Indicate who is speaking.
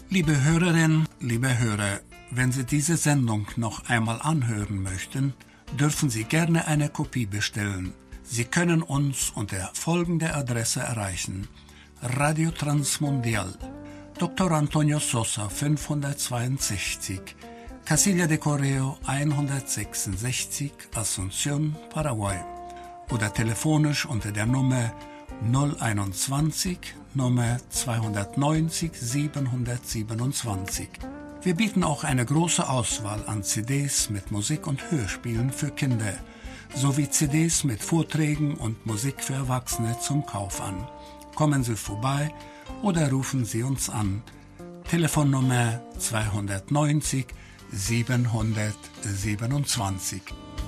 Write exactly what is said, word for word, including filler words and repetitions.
Speaker 1: Liebe Hörerinnen, liebe Hörer, wenn Sie diese Sendung noch einmal anhören möchten, dürfen Sie gerne eine Kopie bestellen. Sie können uns unter folgender Adresse erreichen: Radio Transmundial, Doktor Antonio Sosa fünfhundertzweiundsechzig, Casilla de Correo hundertsechsundsechzig, Asunción, Paraguay, oder telefonisch unter der Nummer null einundzwanzig, Nummer zweihundertneunzig siebenhundertsiebenundzwanzig. Wir bieten auch eine große Auswahl an C Ds mit Musik und Hörspielen für Kinder, sowie C Ds mit Vorträgen und Musik für Erwachsene zum Kauf an. Kommen Sie vorbei oder rufen Sie uns an. Telefonnummer zweihundertneunzig siebenhundertsiebenundzwanzig.